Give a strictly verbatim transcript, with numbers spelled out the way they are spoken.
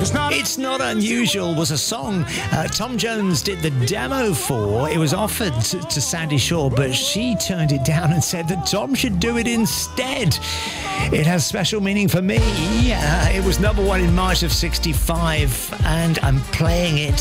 It's Not Unusual was a song uh, Tom Jones did the demo for. It was offered to, to Sandy Shaw, but she turned it down and said that Tom should do it instead. It has special meaning for me. Uh, it was number one in March of sixty-five, and I'm playing it